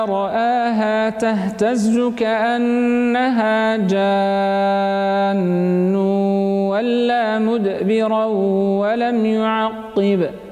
رآها تهتز كأنها جان ولا مدبرا ولم يعقب